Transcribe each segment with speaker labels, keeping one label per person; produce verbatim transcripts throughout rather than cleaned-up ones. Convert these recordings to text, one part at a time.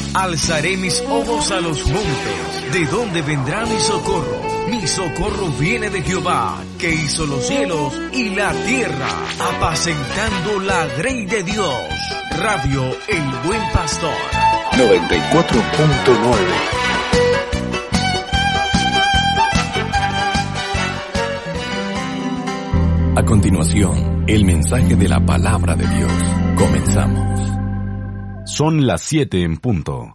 Speaker 1: Alzaré mis ojos a los montes, ¿de dónde vendrá mi socorro? Mi socorro viene de Jehová, que hizo los cielos y la tierra, apacentando la grey de Dios. Radio El Buen Pastor
Speaker 2: noventa y cuatro punto nueve. A continuación, el mensaje de la palabra de Dios. Comenzamos. Son las siete en punto.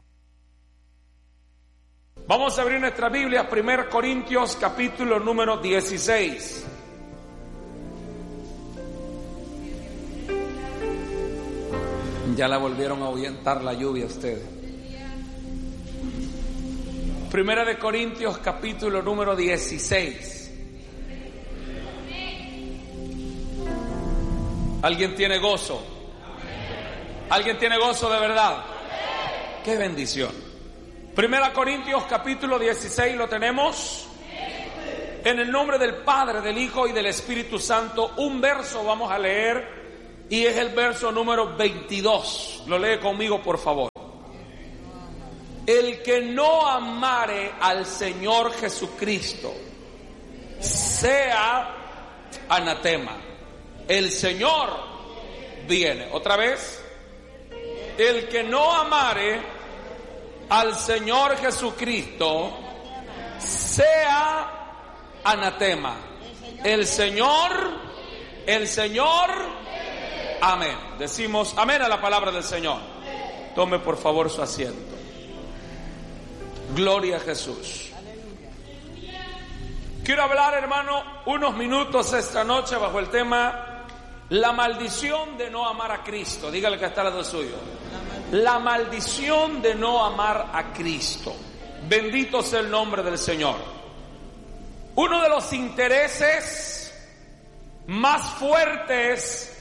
Speaker 3: Vamos a abrir nuestra Biblia, primera Corintios, capítulo número dieciséis. Ya la volvieron a ahuyentar la lluvia ustedes. Primera de Corintios, capítulo número dieciséis. ¿Alguien tiene gozo? ¿Alguien tiene gozo de verdad? ¡Qué bendición! Primera Corintios capítulo dieciséis, ¿lo tenemos? En el nombre del Padre, del Hijo y del Espíritu Santo, un verso vamos a leer y es el verso número veintidós. Lo lee conmigo, por favor. El que no amare al Señor Jesucristo sea anatema. El Señor viene. Otra vez. El que no amare al Señor Jesucristo sea anatema. El Señor, el Señor, amén. Decimos amén a la palabra del Señor. Tome por favor su asiento. Gloria a Jesús. Quiero hablar, hermano, unos minutos esta noche bajo el tema la maldición de no amar a Cristo. Dígale que está al lado suyo. La maldición de no amar a Cristo. Bendito sea el nombre del Señor. Uno de los intereses más fuertes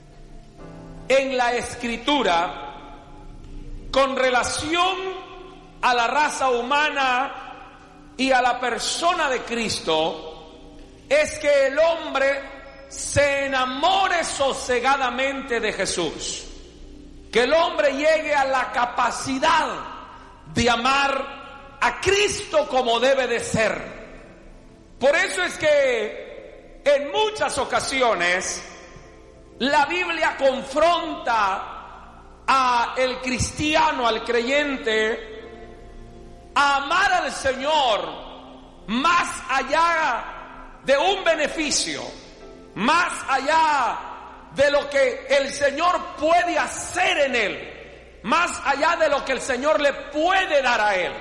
Speaker 3: en la Escritura con relación a la raza humana y a la persona de Cristo es que el hombre se enamore sosegadamente de Jesús. Que el hombre llegue a la capacidad de amar a Cristo como debe de ser. Por eso es que en muchas ocasiones la Biblia confronta a el cristiano, al creyente, a amar al Señor más allá de un beneficio, más allá de lo que el Señor puede hacer en él, más allá de lo que el Señor le puede dar a él.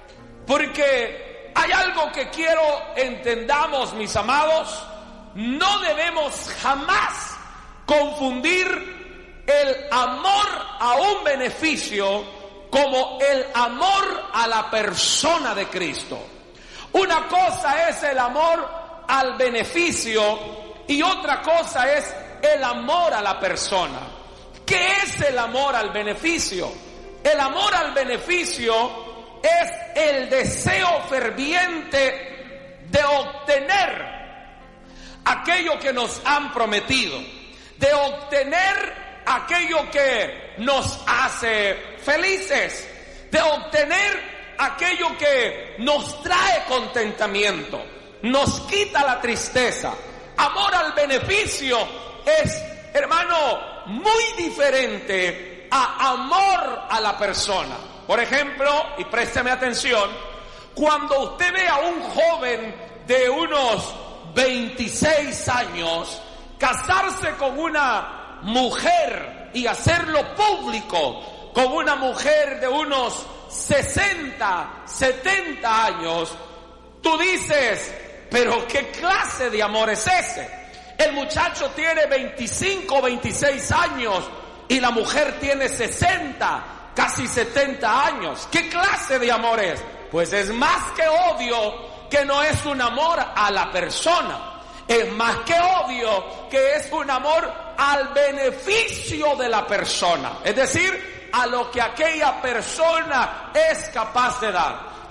Speaker 3: Porque hay algo que quiero entendamos, mis amados: no debemos jamás confundir el amor a un beneficio como el amor a la persona de Cristo. Una cosa es el amor al beneficio y otra cosa es el amor a la persona. ¿Qué es el amor al beneficio? El amor al beneficio es el deseo ferviente de obtener aquello que nos han prometido, de obtener aquello que nos hace felices, de obtener aquello que nos trae contentamiento, nos quita la tristeza. Amor al beneficio es, hermano, muy diferente a amor a la persona. Por ejemplo, y présteme atención, cuando usted ve a un joven de unos veintiséis años casarse con una mujer y hacerlo público, con una mujer de unos sesenta, setenta años, tú dices, pero ¿qué clase de amor es ese? El muchacho tiene veinticinco, veintiséis años y la mujer tiene sesenta, casi setenta años. ¿Qué clase de amor es? Pues es más que obvio que no es un amor a la persona. Es más que obvio que es un amor al beneficio de la persona. Es decir, a lo que aquella persona es capaz de dar.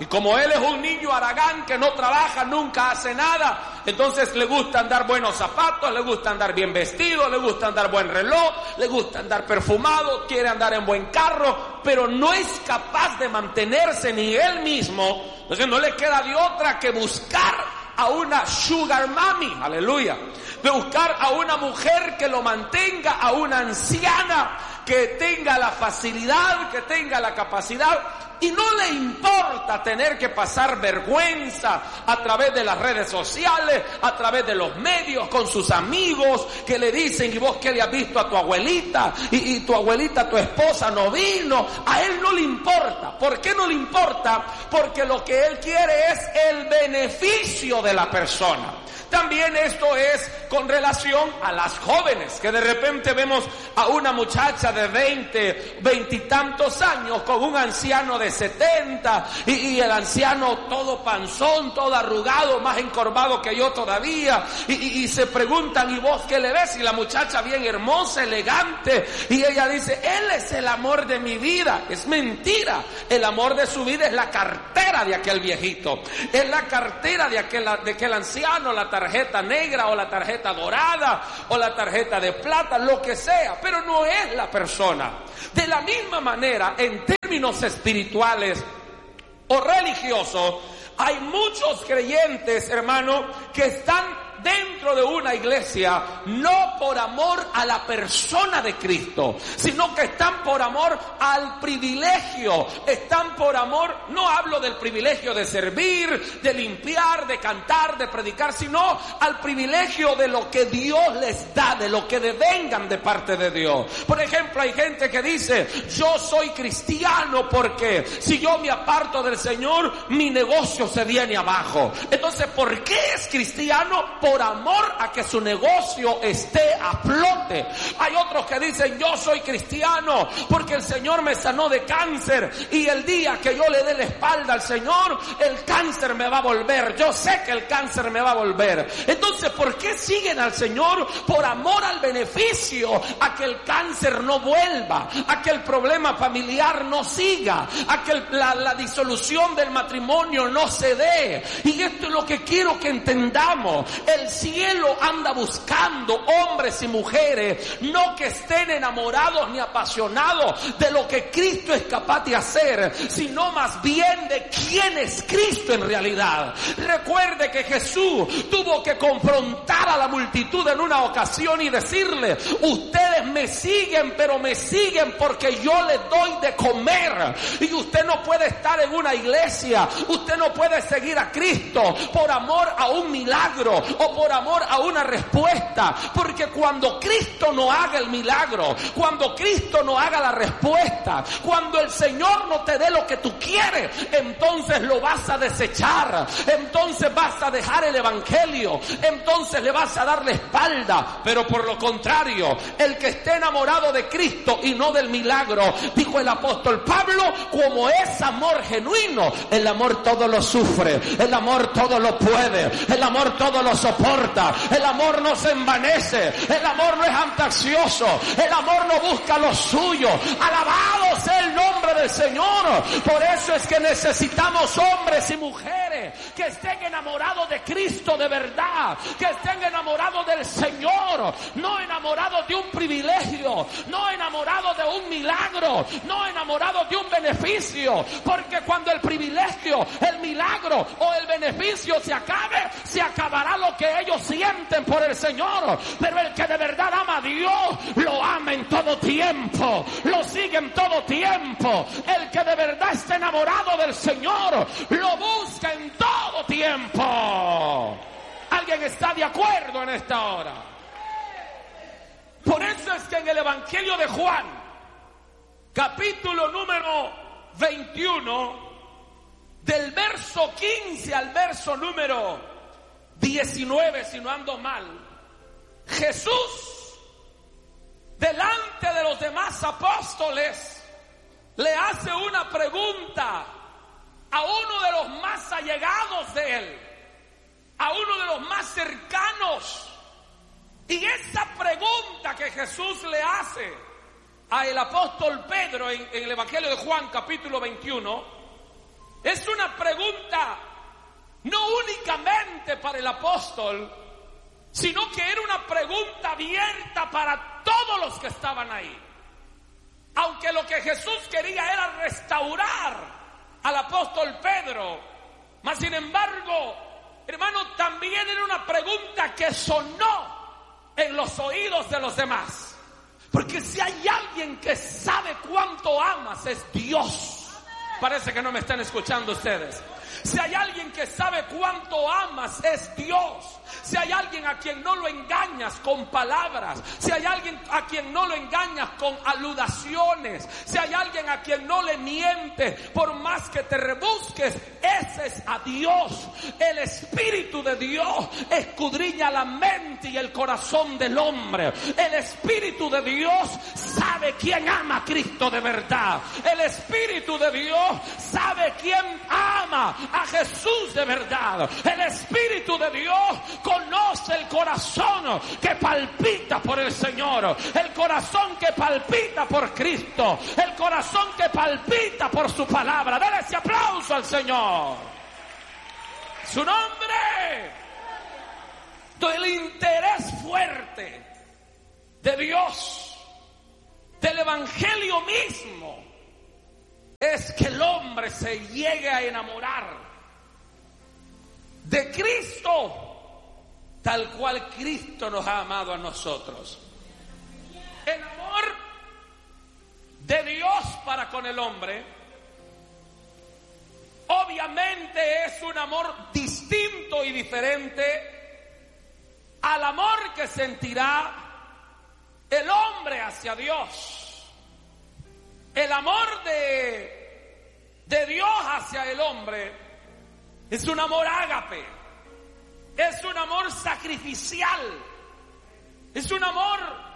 Speaker 3: Y como él es un niño haragán que no trabaja, nunca hace nada, entonces le gusta andar buenos zapatos, le gusta andar bien vestido, le gusta andar buen reloj, le gusta andar perfumado, quiere andar en buen carro, pero no es capaz de mantenerse ni él mismo. Entonces no le queda de otra que buscar a una sugar mami, aleluya, de buscar a una mujer que lo mantenga, a una anciana que tenga la facilidad, que tenga la capacidad, y no le importa tener que pasar vergüenza a través de las redes sociales, a través de los medios, con sus amigos que le dicen: ¿y vos qué le has visto a tu abuelita? Y, y tu abuelita, tu esposa no vino. A él no le importa. ¿Por qué no le importa? Porque lo que él quiere es el beneficio de la persona. También esto es con relación a las jóvenes, que de repente vemos a una muchacha de veinte, veintitantos años con un anciano de setenta, y, y el anciano todo panzón, todo arrugado, más encorvado que yo todavía, y, y, y se preguntan: ¿y vos qué le ves? Y la muchacha bien hermosa, elegante, y ella dice: él es el amor de mi vida. Es mentira. El amor de su vida es la cartera de aquel viejito, es la cartera de aquel, de aquel anciano, la tarjeta negra o la tarjeta dorada o la tarjeta de plata, lo que sea, pero no es la persona. De la misma manera, en términos espirituales o religiosos, hay muchos creyentes, hermano, que están dentro de una iglesia no por amor a la persona de Cristo, sino que están por amor al privilegio, están por amor, no hablo del privilegio de servir, de limpiar, de cantar, de predicar, sino al privilegio de lo que Dios les da, de lo que devengan de parte de Dios. Por ejemplo, hay gente que dice: yo soy cristiano porque si yo me aparto del Señor, mi negocio se viene abajo. Entonces, ¿por qué es cristiano? Por amor a que su negocio esté a flote. Hay otros que dicen: yo soy cristiano porque el Señor me sanó de cáncer, y el día que yo le dé la espalda al Señor, el cáncer me va a volver. Yo sé que el cáncer me va a volver. Entonces, ¿por qué siguen al Señor? Por amor al beneficio, a que el cáncer no vuelva, a que el problema familiar no siga, a que el, la, la disolución del matrimonio no se dé. Y esto es lo que quiero que entendamos. El cielo anda buscando hombres y mujeres, no que estén enamorados ni apasionados de lo que Cristo es capaz de hacer, sino más bien de quién es Cristo en realidad. Recuerde que Jesús tuvo que confrontar a la multitud en una ocasión y decirle: ustedes me siguen, pero me siguen porque yo les doy de comer. Y usted no puede estar en una iglesia, usted no puede seguir a Cristo por amor a un milagro o por amor a una respuesta, porque cuando Cristo no haga el milagro, cuando Cristo no haga la respuesta, cuando el Señor no te dé lo que tú quieres, entonces lo vas a desechar, entonces vas a dejar el evangelio, entonces le vas a dar la espalda. Pero por lo contrario, el que esté enamorado de Cristo y no del milagro, dijo el apóstol Pablo, como es amor genuino, el amor todo lo sufre, el amor todo lo puede, el amor todo lo soporta, el amor no se envanece, el amor no es ansioso, el amor no busca lo suyo. Alabado sea el nombre del Señor. Por eso es que necesitamos hombres y mujeres que estén enamorados de Cristo de verdad, que estén enamorados del Señor, no enamorados de un privilegio, no enamorados de un milagro, no enamorados de un beneficio, porque cuando el privilegio, el milagro o el beneficio se acabe, se acabará lo que ellos sienten por el Señor. Pero el que de verdad ama a Dios, lo ama en todo tiempo, lo sigue en todo tiempo. El que de verdad está enamorado del Señor, lo busca en todo tiempo. ¿Alguien está de acuerdo en esta hora? Por eso es que en el Evangelio de Juan, capítulo número veintiuno, del verso quince al verso número diecinueve, si no ando mal, Jesús, delante de los demás apóstoles, le hace una pregunta a uno de los más allegados de él, a uno de los más cercanos. Y esa pregunta que Jesús le hace al apóstol Pedro en, en el Evangelio de Juan, capítulo veintiuno, Es una pregunta no únicamente para el apóstol, sino que era una pregunta abierta para todos los que estaban ahí. Aunque lo que Jesús quería era restaurar al apóstol Pedro, mas sin embargo, hermano, también era una pregunta que sonó en los oídos de los demás. Porque si hay alguien que sabe cuánto amas, es Dios. Parece que no me están escuchando ustedes. Si hay alguien que sabe cuánto amas, es Dios. Si hay alguien a quien no lo engañas con palabras, si hay alguien a quien no lo engañas con aludaciones, si hay alguien a quien no le mientes, por más que te rebusques, ese es a Dios. El Espíritu de Dios escudriña la mente y el corazón del hombre. El Espíritu de Dios sabe quién ama a Cristo de verdad. El Espíritu de Dios sabe quién ama a Jesús de verdad. El Espíritu de Dios conoce el corazón que palpita por el Señor, el corazón que palpita por Cristo, el corazón que palpita por su palabra. Dale ese aplauso al Señor. Su nombre. Todo el interés fuerte de Dios, del Evangelio mismo, es que el hombre se llegue a enamorar de Cristo tal cual Cristo nos ha amado a nosotros. El amor de Dios para con el hombre obviamente es un amor distinto y diferente al amor que sentirá el hombre hacia Dios. El amor de, de Dios hacia el hombre es un amor ágape, es un amor sacrificial, es un amor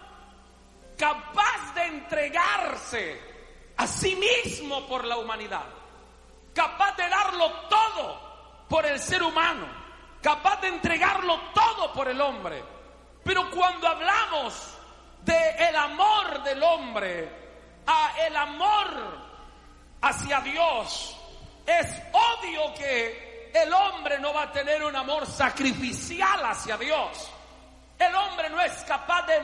Speaker 3: capaz de entregarse a sí mismo por la humanidad, capaz de darlo todo por el ser humano, capaz de entregarlo todo por el hombre. Pero cuando hablamos de el amor del hombre a el amor hacia Dios, es obvio que el hombre no va a tener un amor sacrificial hacia Dios. El hombre no es capaz de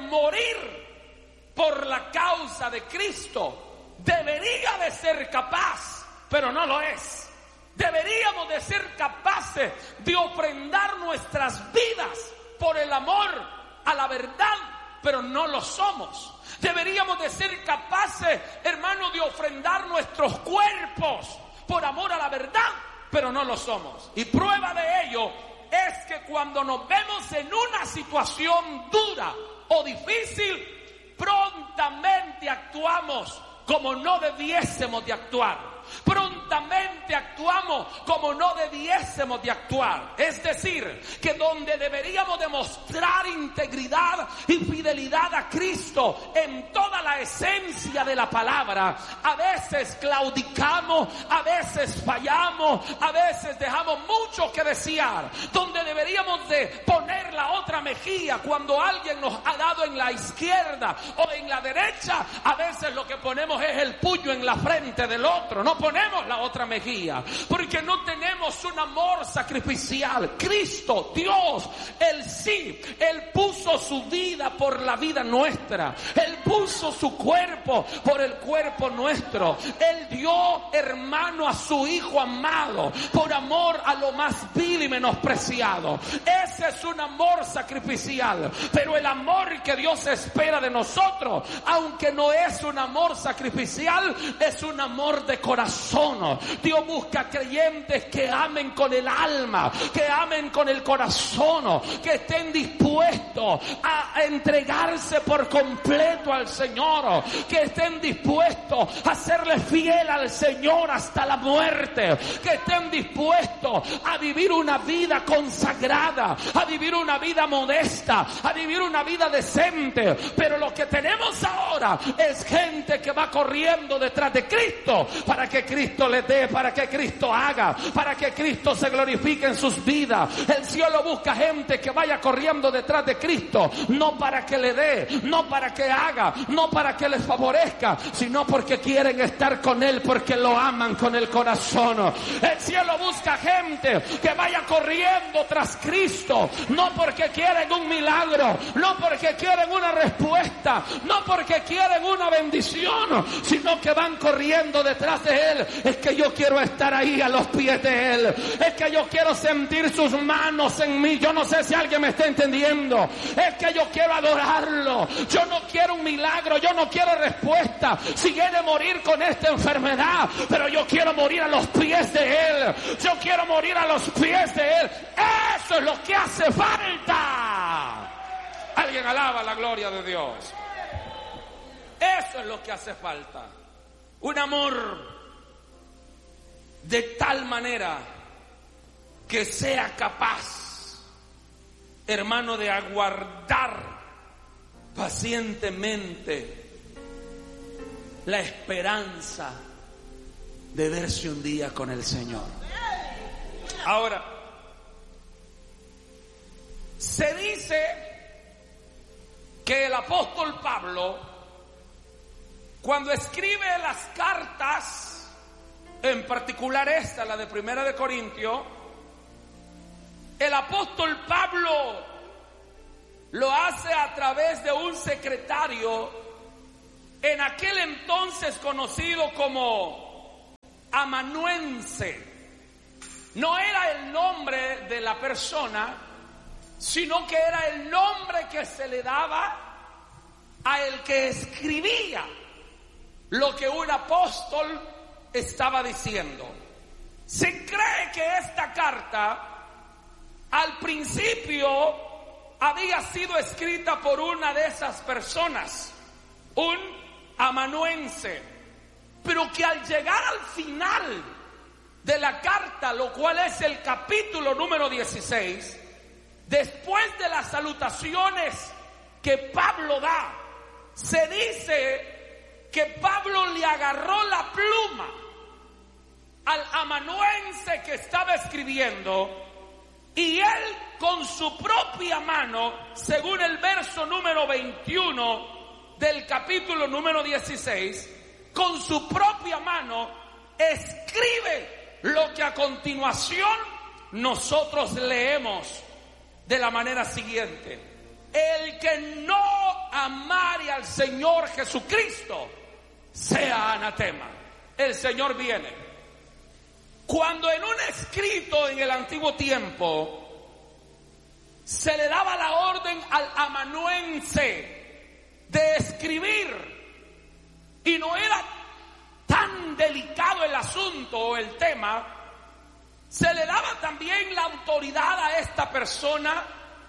Speaker 3: morir por la causa de Cristo. Debería de ser capaz, pero no lo es. Deberíamos de ser capaces de ofrendar nuestras vidas por el amor a la verdad, pero no lo somos. Deberíamos de ser capaces, hermano, de ofrendar nuestros cuerpos por amor a la verdad, pero no lo somos. Y prueba de ello es que cuando nos vemos en una situación dura o difícil, prontamente actuamos como no debiésemos de actuar. Prontamente actuamos como no debiésemos de actuar. Es decir, que donde deberíamos demostrar integridad y fidelidad a Cristo en toda la esencia de la palabra, a veces claudicamos, a veces fallamos, a veces dejamos mucho que desear. Donde deberíamos de poner la otra mejilla cuando alguien nos ha dado en la izquierda o en la derecha, a veces lo que ponemos es el puño en la frente del otro. No ponemos la otra mejilla porque no tenemos un amor sacrificial. Cristo, Dios, Él sí, Él puso su vida por la vida nuestra. Él puso su cuerpo por el cuerpo nuestro. Él dio, hermano, a su Hijo amado por amor a lo más vil y menospreciado. Ese es un amor sacrificial. Pero el amor que Dios espera de nosotros, aunque no es un amor sacrificial, es un amor de corazón. Dios busca creyentes que amen con el alma, que amen con el corazón, que estén dispuestos a entregarse por completo al Señor, que estén dispuestos a serle fiel al Señor hasta la muerte, que estén dispuestos a vivir una vida consagrada, a vivir una vida modesta, a vivir una vida decente. Pero lo que tenemos ahora es gente que va corriendo detrás de Cristo para que Cristo les dé, para para que Cristo haga, para que Cristo se glorifique en sus vidas. El cielo busca gente que vaya corriendo detrás de Cristo, no para que le dé, no para que haga, no para que les favorezca, sino porque quieren estar con Él, porque lo aman con el corazón. El cielo busca gente que vaya corriendo tras Cristo, no porque quieren un milagro, no porque quieren una respuesta, no porque quieren una bendición, sino que van corriendo detrás de Él. Es que yo quiero estar ahí a los pies de Él, es que yo quiero sentir sus manos en mí. Yo no sé si alguien me está entendiendo. Es que yo quiero adorarlo, yo no quiero un milagro, yo no quiero respuesta si he de morir con esta enfermedad, pero yo quiero morir a los pies de Él, yo quiero morir a los pies de Él. Eso es lo que hace falta. Alguien alaba la gloria de Dios. Eso es lo que hace falta. Un amor de tal manera que sea capaz, hermano, de aguardar pacientemente la esperanza de verse un día con el Señor. Ahora, se dice que el apóstol Pablo, cuando escribe las cartas, en particular esta, la de Primera de Corintios, el apóstol Pablo lo hace a través de un secretario, en aquel entonces conocido como amanuense. No era el nombre de la persona, sino que era el nombre que se le daba a el que escribía lo que un apóstol estaba diciendo. Se cree que esta carta al principio había sido escrita por una de esas personas, un amanuense, pero que al llegar al final de la carta, lo cual es el capítulo número dieciséis, después de las salutaciones que Pablo da, se dice que Pablo le agarró la pluma al amanuense que estaba escribiendo, y él con su propia mano, según el verso número veintiuno del capítulo número dieciséis, con su propia mano escribe lo que a continuación nosotros leemos de la manera siguiente: el que no amare al Señor Jesucristo sea anatema. El Señor viene. Cuando en un escrito en el antiguo tiempo se le daba la orden al amanuense de escribir, y no era tan delicado el asunto o el tema, se le daba también la autoridad a esta persona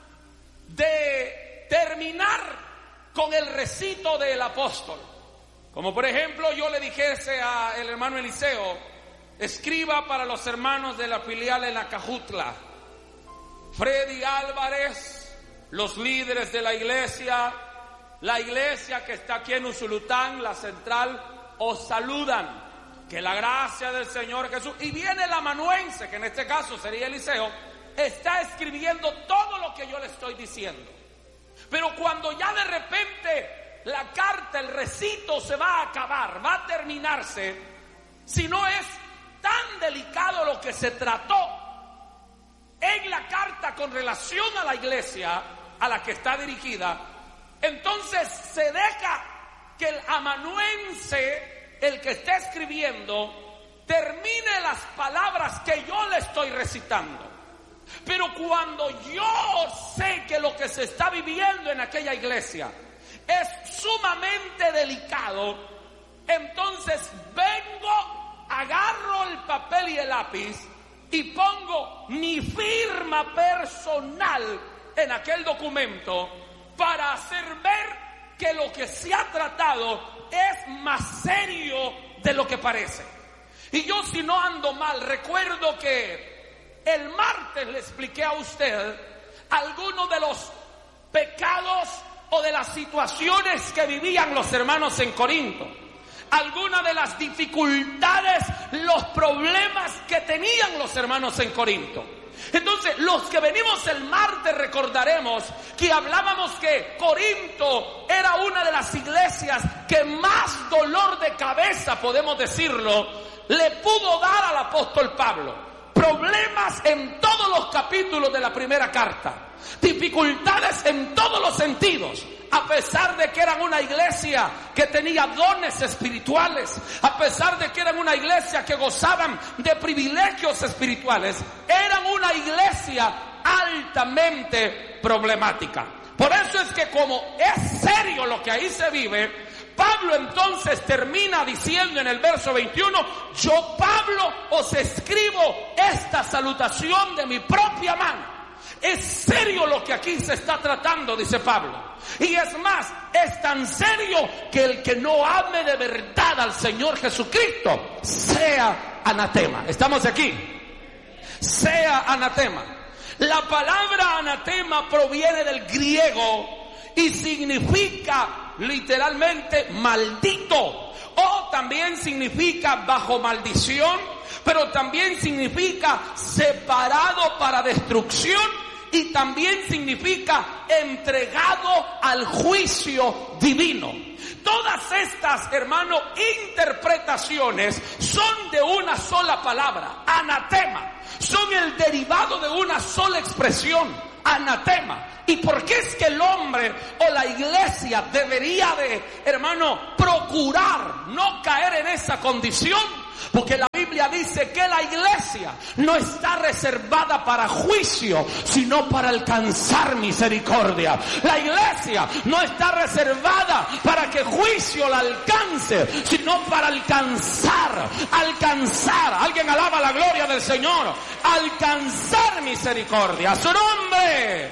Speaker 3: de terminar con el recito del apóstol. Como por ejemplo, yo le dijese al hermano Eliseo: escriba para los hermanos de la filial en Acajutla, Freddy Álvarez, los líderes de la iglesia, la iglesia que está aquí en Usulután, la central, os saludan, que la gracia del Señor Jesús. Y viene el amanuense, que en este caso sería Eliseo, está escribiendo todo lo que yo le estoy diciendo. Pero cuando ya de repente la carta, el recito se va a acabar, va a terminarse, si no es tan delicado lo que se trató en la carta con relación a la iglesia a la que está dirigida, entonces se deja que el amanuense, el que está escribiendo, termine las palabras que yo le estoy recitando. Pero cuando yo sé que lo que se está viviendo en aquella iglesia es sumamente delicado, entonces vengo, agarro el papel y el lápiz y pongo mi firma personal en aquel documento para hacer ver que lo que se ha tratado es más serio de lo que parece. Y yo, si no ando mal, recuerdo que el martes le expliqué a usted algunos de los pecados o de las situaciones que vivían los hermanos en Corinto, algunas de las dificultades los problemas que tenían los hermanos en Corinto. Entonces, los que venimos el martes recordaremos que hablábamos que Corinto era una de las iglesias que más dolor de cabeza, podemos decirlo, le pudo dar al apóstol Pablo. Problemas en todos los capítulos de la primera carta, dificultades en todos los sentidos. A pesar de que eran una iglesia que tenía dones espirituales, a pesar de que eran una iglesia que gozaban de privilegios espirituales, eran una iglesia altamente problemática. Por eso es que como es serio lo que ahí se vive, Pablo entonces termina diciendo en el verso veintiuno: yo, Pablo, os escribo esta salutación de mi propia mano. Es serio lo que aquí se está tratando, dice Pablo. Y es más, es tan serio que el que no ame de verdad al Señor Jesucristo sea anatema. ¿Estamos aquí? Sea anatema. La palabra anatema proviene del griego y significa literalmente maldito, o también significa bajo maldición, pero también significa separado para destrucción, y también significa entregado al juicio divino. Todas estas, hermano, interpretaciones son de una sola palabra, anatema. Son el derivado de una sola expresión, anatema. ¿Y por qué es que el hombre o la iglesia debería de, hermano, procurar no caer en esa condición? Porque la Biblia dice que la iglesia no está reservada para juicio, sino para alcanzar misericordia. La iglesia no está reservada para que juicio la alcance, sino para alcanzar, alcanzar. Alguien alaba la gloria del Señor. Alcanzar misericordia. A su nombre.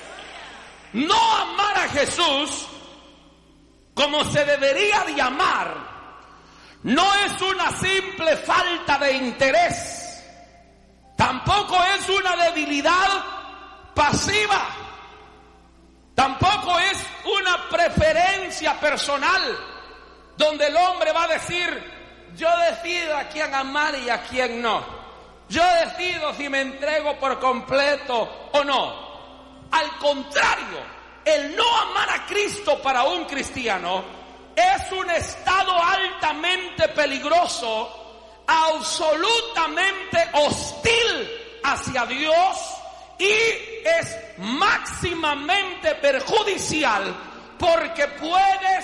Speaker 3: No amar a Jesús como se debería de amar no es una simple falta de interés, tampoco es una debilidad pasiva, tampoco es una preferencia personal donde el hombre va a decir: yo decido a quién amar y a quién no, yo decido si me entrego por completo o no. Al contrario, el no amar a Cristo para un cristiano es un estado altamente peligroso, absolutamente hostil hacia Dios, y es máximamente perjudicial porque puede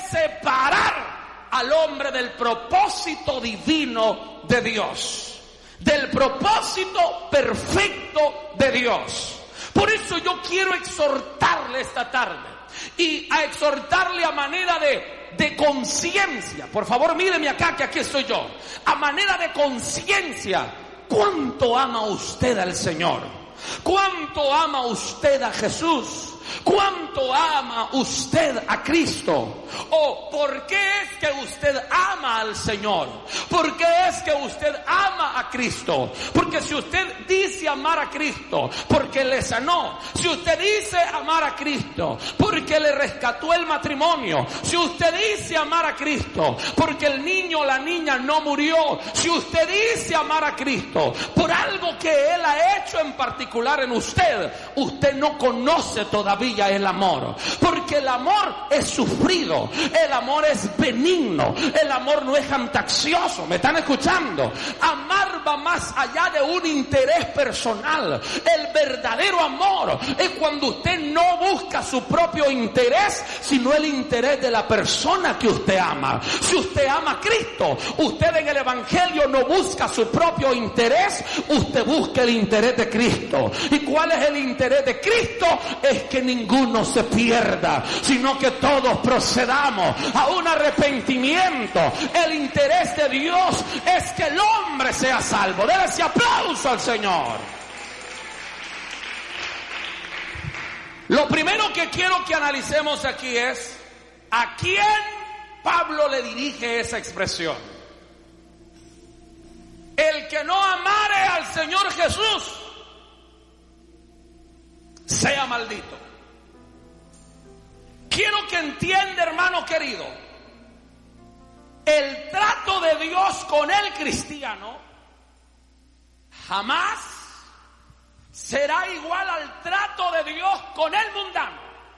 Speaker 3: separar al hombre del propósito divino de Dios, del propósito perfecto de Dios. Por eso yo quiero exhortarle esta tarde, y a exhortarle a manera de de conciencia. Por favor, míreme acá, que aquí estoy yo. A manera de conciencia, ¿cuánto ama usted al Señor? ¿Cuánto ama usted a Jesús? ¿Cuánto ama usted a Cristo? ¿O por qué es que usted ama al Señor? ¿Por qué es que usted ama a Cristo? Porque si usted dice amar a Cristo porque le sanó, si usted dice amar a Cristo porque le rescató el matrimonio, si usted dice amar a Cristo porque el niño o la niña no murió, si usted dice amar a Cristo por algo que Él ha hecho en particular en usted, usted no conoce todavía el amor, porque el amor es sufrido, el amor es benigno, el amor no es jactancioso. ¿Me están escuchando? Amar va más allá de un interés personal. El verdadero amor es cuando usted no busca su propio interés, sino el interés de la persona que usted ama. Si usted ama a Cristo, usted en el Evangelio no busca su propio interés, usted busca el interés de Cristo. ¿Y cuál es el interés de Cristo? Es que ninguno se pierda, sino que todos procedamos a un arrepentimiento. El interés de Dios es que el hombre sea salvo. Dele ese aplauso al Señor. Lo primero que quiero que analicemos aquí es a quién Pablo le dirige esa expresión. El que no amare al Señor Jesús sea maldito. Quiero que entienda, hermano querido, el trato de Dios con el cristiano jamás será igual al trato de Dios con el mundano.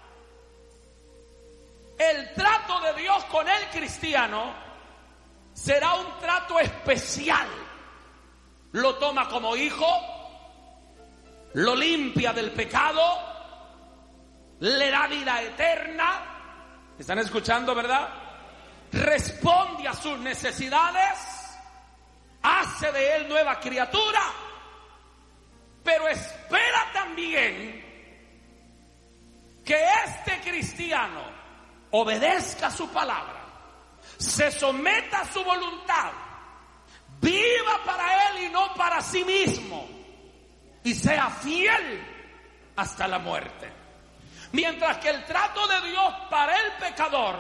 Speaker 3: El trato de Dios con el cristiano será un trato especial. Lo toma como hijo, lo limpia del pecado, le da vida eterna. ¿Están escuchando, verdad? Responde a sus necesidades, hace de él nueva criatura, pero espera también que este cristiano obedezca su palabra, se someta a su voluntad, viva para él y no para sí mismo, y sea fiel hasta la muerte. Mientras que el trato de Dios para el pecador,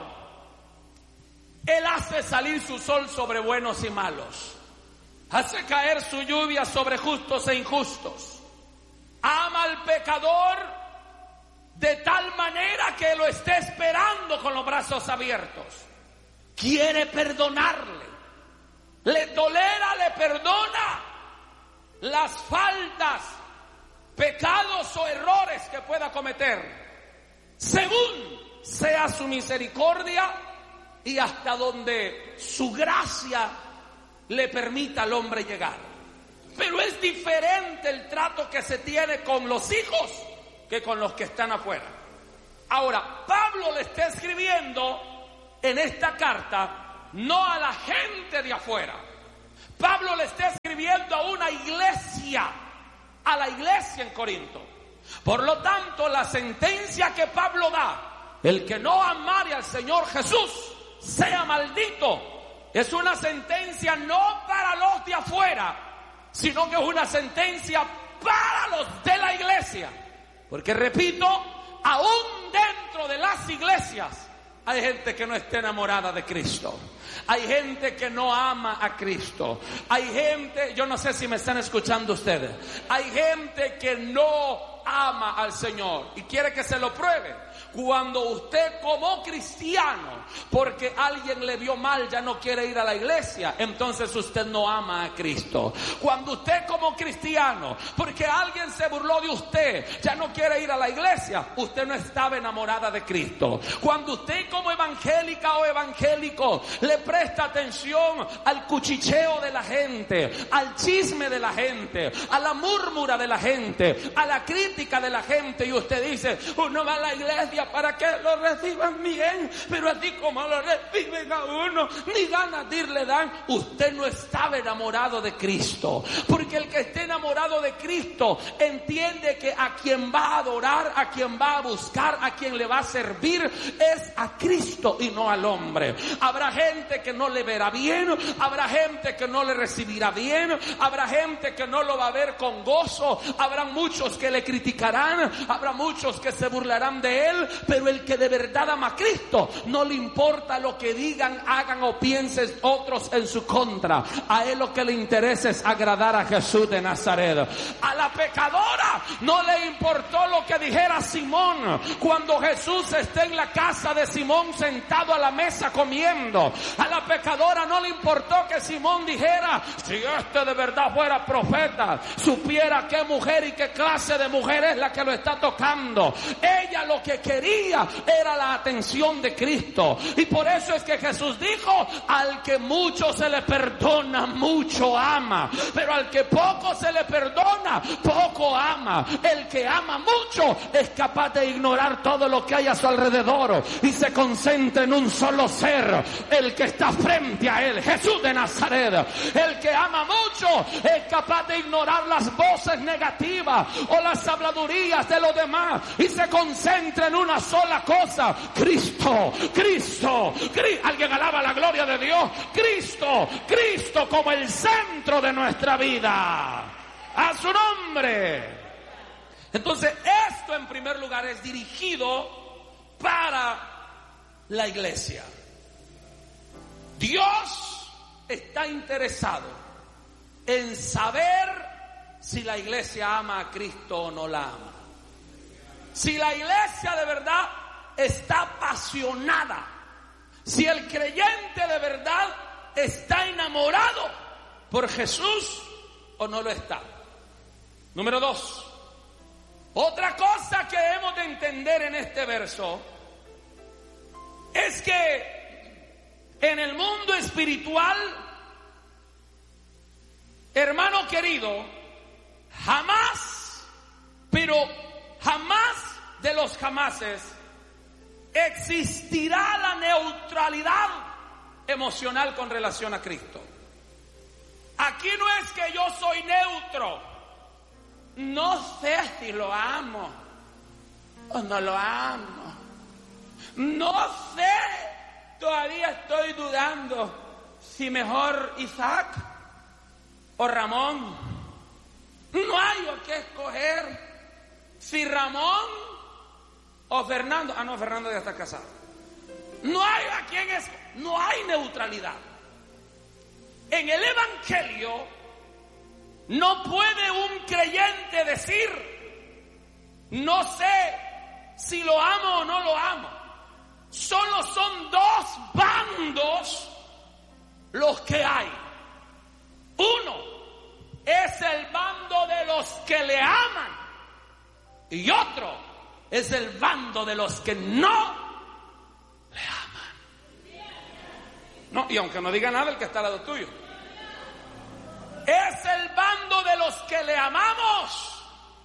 Speaker 3: Él hace salir su sol sobre buenos y malos, hace caer su lluvia sobre justos e injustos, ama al pecador de tal manera que lo esté esperando con los brazos abiertos, quiere perdonarle, le tolera, le perdona las faltas, pecados o errores que pueda cometer, según sea su misericordia y hasta donde su gracia le permita al hombre llegar. Pero es diferente el trato que se tiene con los hijos que con los que están afuera. Ahora, Pablo le está escribiendo en esta carta no a la gente de afuera. Pablo le está escribiendo a una iglesia, a la iglesia en Corinto. Por lo tanto, la sentencia que Pablo da, el que no amare al Señor Jesús sea maldito, es una sentencia no para los de afuera, sino que es una sentencia para los de la iglesia. Porque repito, aún dentro de las iglesias hay gente que no está enamorada de Cristo. Hay gente que no ama a Cristo. Hay gente, yo no sé si me están escuchando ustedes, hay gente que no ama al Señor y quiere que se lo pruebe. Cuando usted como cristiano, porque alguien le vio mal, ya no quiere ir a la iglesia, entonces usted no ama a Cristo. Cuando usted como cristiano, porque alguien se burló de usted, ya no quiere ir a la iglesia, usted no estaba enamorada de Cristo. Cuando usted como evangélica o evangélico le presta atención al cuchicheo de la gente, al chisme de la gente, a la murmura de la gente, a la crítica de la gente, y usted dice, uno va a la iglesia para que lo reciban bien, pero así como lo reciben a uno, ni ganas de ir le dan, usted no estaba enamorado de Cristo. Porque el que esté enamorado de Cristo entiende que a quien va a adorar, a quien va a buscar, a quien le va a servir es a Cristo y no al hombre. Habrá gente que no le verá bien, habrá gente que no le recibirá bien, habrá gente que no lo va a ver con gozo, habrá muchos que le criticarán, habrá muchos que se burlarán de él, pero el que de verdad ama a Cristo no le importa lo que digan, hagan o piensen otros en su contra. A él lo que le interesa es agradar a Jesús de Nazaret. A la pecadora no le importó lo que dijera Simón cuando Jesús está en la casa de Simón sentado a la mesa comiendo. A la pecadora no le importó que Simón dijera, si este de verdad fuera profeta, supiera qué mujer y qué clase de mujer es la que lo está tocando. Ella lo que quería era la atención de Cristo, y por eso es que Jesús dijo, al que mucho se le perdona, mucho ama, pero al que poco se le perdona, poco ama. El que ama mucho es capaz de ignorar todo lo que hay a su alrededor y se concentra en un solo ser, el que está frente a él, Jesús de Nazaret. El que ama mucho es capaz de ignorar las voces negativas o las habladurías de los demás y se concentra en una sola cosa, Cristo, Cristo, Cristo. Alguien alaba la gloria de Dios. Cristo, Cristo como el centro de nuestra vida. A su nombre. Entonces, esto en primer lugar es dirigido para la iglesia. Dios está interesado en saber si la iglesia ama a Cristo o no la ama. Si la iglesia de verdad está apasionada, si el creyente de verdad está enamorado por Jesús o no lo está. Número dos, otra cosa que debemos de entender en este verso es que en el mundo espiritual, hermano querido, jamás, pero jamás de los jamases existirá la neutralidad emocional con relación a Cristo. Aquí no es que yo soy neutro, no sé si lo amo o no lo amo, no sé, todavía estoy dudando si mejor Isaac o Ramón. No hay o qué escoger, si Ramón o Fernando. Ah, no, Fernando ya está casado. No hay a quién es, no hay neutralidad. En el Evangelio no puede un creyente decir, no sé si lo amo o no lo amo. Solo son dos bandos los que hay. Uno es el bando de los que le aman y otro es el bando de los que no le aman. No, y aunque no diga nada el que está al lado tuyo, es el bando de los que le amamos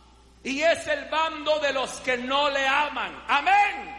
Speaker 3: y es el bando de los que no le aman. Amén.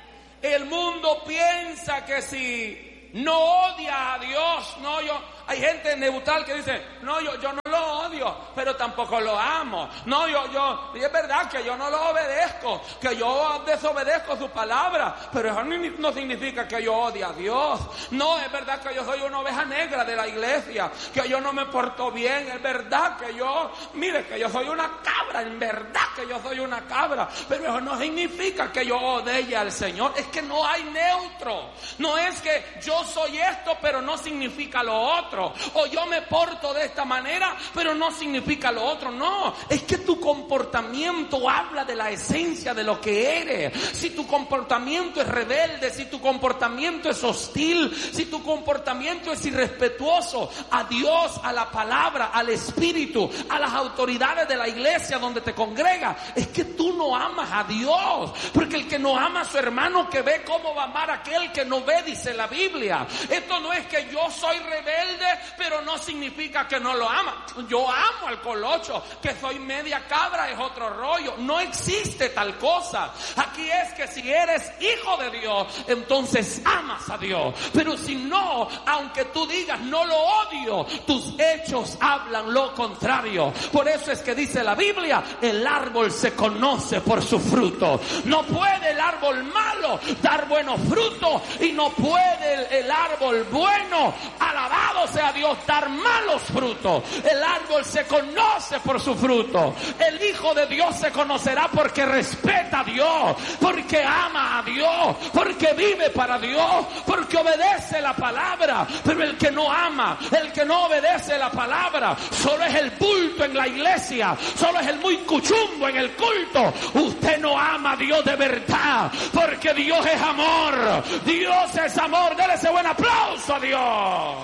Speaker 3: El mundo piensa que si no odia a Dios, no, yo, hay gente neutral que dice, no, yo, yo no lo odio, pero tampoco lo amo. No, yo, yo, y es verdad que yo no lo obedezco, que yo desobedezco su palabra, pero eso no significa que yo odie a Dios. No, es verdad que yo soy una oveja negra de la iglesia, que yo no me porto bien, es verdad que yo, mire, que yo soy una cabra, en verdad que yo soy una cabra, pero eso no significa que yo odie al Señor. Es que no hay neutro. No es que yo soy esto, pero no significa lo otro. O yo me porto de esta manera, pero no significa lo otro. No, es que tu comportamiento habla de la esencia de lo que eres. Si tu comportamiento es rebelde, si tu comportamiento es hostil, si tu comportamiento es irrespetuoso a Dios, a la palabra, al Espíritu, a las autoridades de la iglesia donde te congrega, es que tú no amas a Dios. Porque el que no ama a su hermano, que ve cómo va a amar a aquel que no ve, dice la Biblia. Esto no es que yo soy rebelde, pero no significa que no lo ama. Yo amo al colocho, que soy media cabra es otro rollo. No existe tal cosa. Aquí es que si eres hijo de Dios, entonces amas a Dios. Pero si no, aunque tú digas no lo odio, tus hechos hablan lo contrario. Por eso es que dice la Biblia, el árbol se conoce por su fruto. No puede el árbol malo dar buenos frutos y no puede el, el árbol bueno, alabado sea Dios, dar malos frutos. El árbol se conoce por su fruto. El hijo de Dios se conocerá porque respeta a Dios, porque ama a Dios, porque vive para Dios, porque obedece la palabra. Pero el que no ama, el que no obedece la palabra, solo es el bulto en la iglesia, solo es el muy cuchumbo en el culto. Usted no ama a Dios de verdad, porque Dios es amor. Dios es amor. Dele ese buen aplauso a Dios.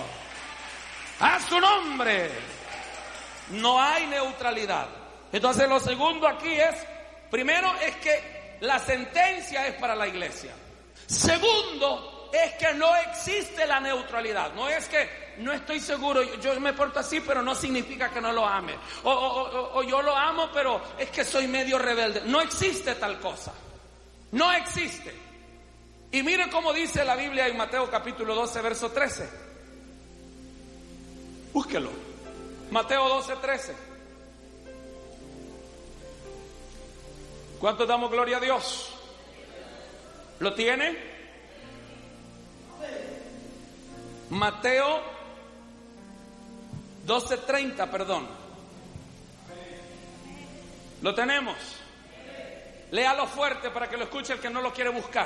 Speaker 3: A su nombre. No hay neutralidad. Entonces lo segundo aquí es, primero es que la sentencia es para la iglesia. Segundo es que no existe la neutralidad. No es que no estoy seguro, yo me porto así, pero no significa que no lo ame. O, o, o, o yo lo amo, pero es que soy medio rebelde. No existe tal cosa. No existe. Y mire cómo dice la Biblia en Mateo capítulo doce, verso trece. Búsquelo. Mateo doce, trece. ¿Cuánto damos gloria a Dios? ¿Lo tiene? Mateo doce, treinta, perdón. ¿Lo tenemos? Léalo fuerte para que lo escuche el que no lo quiere buscar.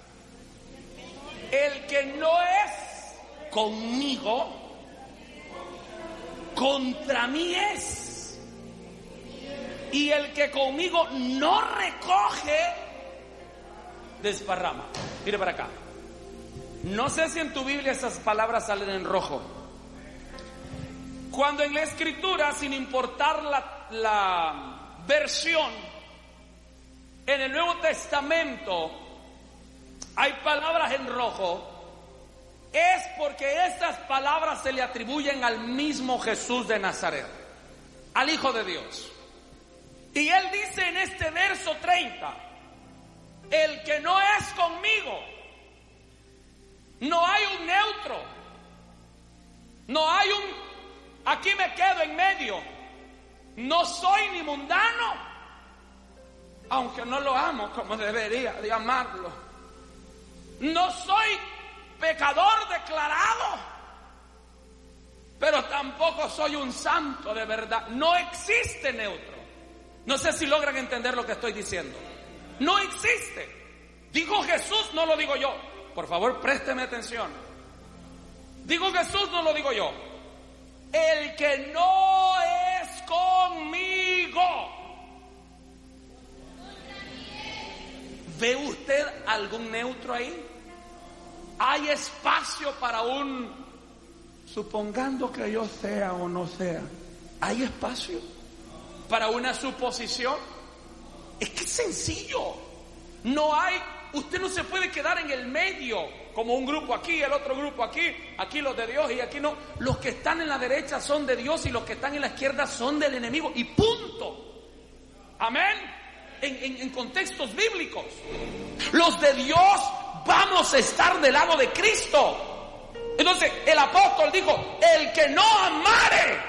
Speaker 3: El que no es conmigo, contra mí es. Y el que conmigo no recoge, desparrama. Mire para acá. No sé si en tu Biblia esas palabras salen en rojo. Cuando en la Escritura, sin importar la, la versión, en el Nuevo Testamento hay palabras en rojo, es porque estas palabras se le atribuyen al mismo Jesús de Nazaret, al Hijo de Dios. Y él dice en este verso treinta, el que no es conmigo, no hay un neutro, no hay un, aquí me quedo en medio, no soy ni mundano, aunque no lo amo como debería de amarlo, no soy pecador declarado, pero tampoco soy un santo de verdad. No existe neutro. No sé si logran entender lo que estoy diciendo. No existe. Dijo Jesús, no lo digo yo. Por favor, présteme atención. Digo Jesús, no lo digo yo. El que no es conmigo. ¿Ve usted algún neutro ahí? ¿Hay espacio para un, supongando que yo sea o no sea? ¿Hay espacio para una suposición? Es que es sencillo. No hay, usted no se puede quedar en el medio, como un grupo aquí, el otro grupo aquí, aquí los de Dios y aquí no. Los que están en la derecha son de Dios y los que están en la izquierda son del enemigo. Y punto. Amén. En, en, en contextos bíblicos. Los de Dios vamos a estar del lado de Cristo. Entonces el apóstol dijo, el que no amare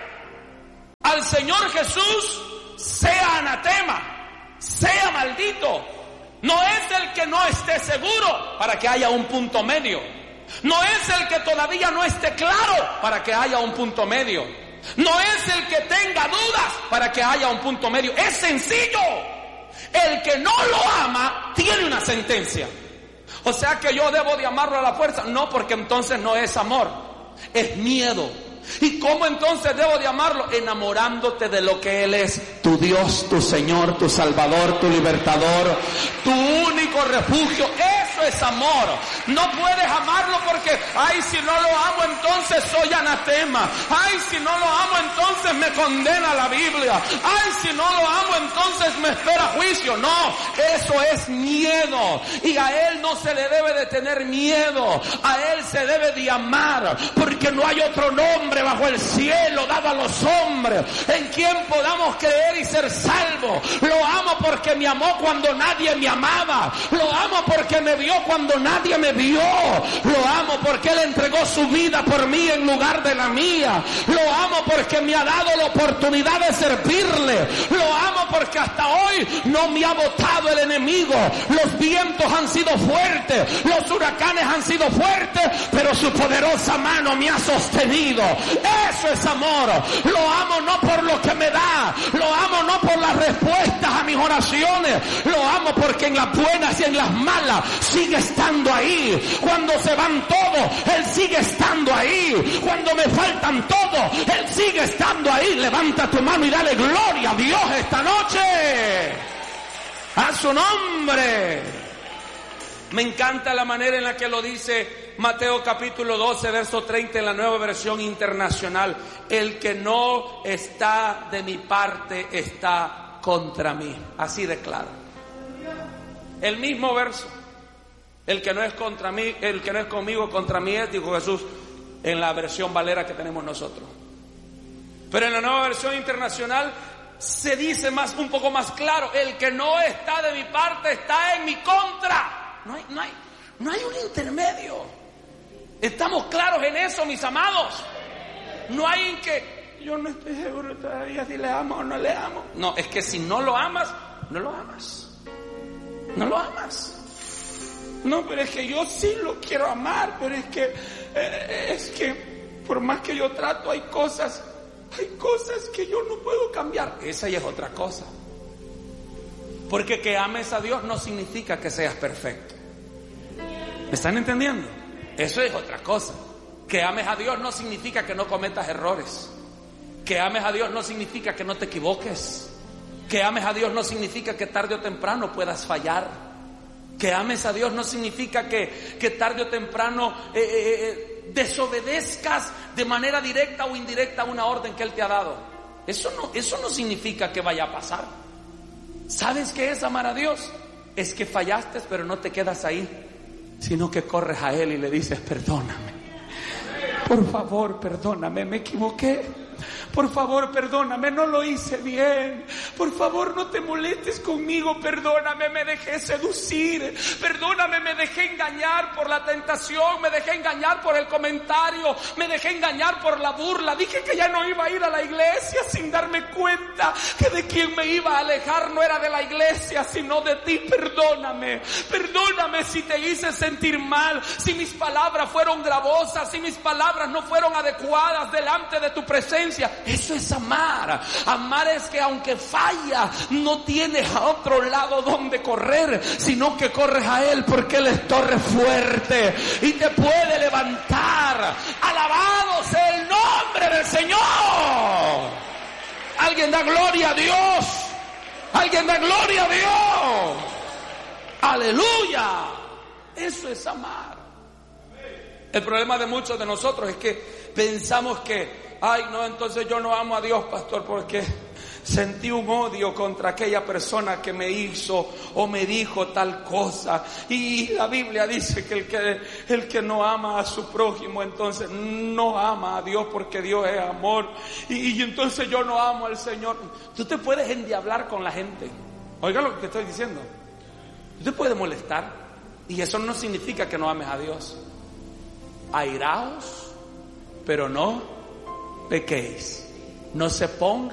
Speaker 3: al Señor Jesús, sea anatema, sea maldito. No es el que no esté seguro para que haya un punto medio. No es el que todavía no esté claro para que haya un punto medio. No es el que tenga dudas para que haya un punto medio. Es sencillo. El que no lo ama tiene una sentencia. O sea que yo debo de amarlo a la fuerza. No, porque entonces no es amor, es miedo. ¿Y cómo entonces debo de amarlo? Enamorándote de lo que Él es, tu Dios, tu Señor, tu Salvador, tu Libertador, tu único refugio. Eso es amor. No puedes amarlo porque, ay, si no lo amo entonces soy anatema. Ay, si no lo amo entonces me condena la Biblia. Ay, si no lo amo entonces me espera juicio. No, eso es miedo. Y a Él no se le debe de tener miedo. A Él se debe de amar, porque no hay otro nombre bajo el cielo dado a los hombres en quien podamos creer y ser salvos. Lo amo porque me amó cuando nadie me amaba. Lo amo porque me vio cuando nadie me vio. Lo amo porque Él entregó su vida por mí en lugar de la mía. Lo amo porque me ha dado la oportunidad de servirle. Lo amo porque hasta hoy no me ha botado el enemigo. Los vientos han sido fuertes, los huracanes han sido fuertes, pero su poderosa mano me ha sostenido. Eso es amor. Lo amo no por lo que me da, lo amo no por las respuestas a mis oraciones, lo amo porque en las buenas y en las malas sigue estando ahí. Cuando se van todos, Él sigue estando ahí. Cuando me faltan todos, Él sigue estando ahí. Levanta tu mano y dale gloria a Dios esta noche. A su nombre. Me encanta la manera en la que lo dice Mateo capítulo doce, verso treinta en la Nueva Versión Internacional. El que no está de mi parte está contra mí. Así de claro. El mismo verso. El que no es contra mí, el que no es conmigo, contra mí es, dijo Jesús en la versión Valera que tenemos nosotros. Pero en la Nueva Versión Internacional se dice más, un poco más claro: el que no está de mi parte está en mi contra. No hay, no hay, no hay un intermedio. ¿Estamos claros en eso, mis amados? No hay en que yo no estoy seguro todavía si le amo o no le amo. No, es que si no lo amas, no lo amas. No lo amas. No, pero es que yo sí lo quiero amar, pero es que eh, es que por más que yo trato, hay cosas, hay cosas que yo no puedo cambiar. Esa ya es otra cosa. Porque que ames a Dios no significa que seas perfecto. ¿Me están entendiendo? Eso es otra cosa. Que ames a Dios no significa que no cometas errores. Que ames a Dios no significa que no te equivoques. Que ames a Dios no significa que tarde o temprano puedas fallar. Que ames a Dios no significa que, que tarde o temprano eh, eh, desobedezcas de manera directa o indirecta una orden que Él te ha dado. Eso no, eso no significa que vaya a pasar. ¿Sabes qué es amar a Dios? Es que fallaste, pero no te quedas ahí, sino que corres a Él y le dices: perdóname, por favor, perdóname, me equivoqué. Por favor, perdóname, no lo hice bien. Por favor, no te molestes conmigo. Perdóname, me dejé seducir. Perdóname, me dejé engañar por la tentación. Me dejé engañar por el comentario. Me dejé engañar por la burla. Dije que ya no iba a ir a la iglesia sin darme cuenta que de quien me iba a alejar no era de la iglesia, sino de ti. Perdóname. Perdóname si te hice sentir mal, si mis palabras fueron gravosas, si mis palabras no fueron adecuadas delante de tu presencia. Eso es amar. Amar es que aunque falla, no tienes a otro lado donde correr, sino que corres a Él, porque Él es torre fuerte y te puede levantar. Alabado sea el nombre del Señor. Alguien da gloria a Dios. Alguien da gloria a Dios. Aleluya. Eso es amar. El problema de muchos de nosotros es que pensamos que, ay no, entonces yo no amo a Dios, pastor, porque sentí un odio contra aquella persona que me hizo o me dijo tal cosa. Y la Biblia dice que el que, el que no ama a su prójimo, entonces no ama a Dios, porque Dios es amor. Y, y entonces yo no amo al Señor. Tú te puedes endiablar con la gente. Oiga lo que te estoy diciendo. Tú te puedes molestar, y eso no significa que no ames a Dios. Airaos, pero no pequéis. No se ponga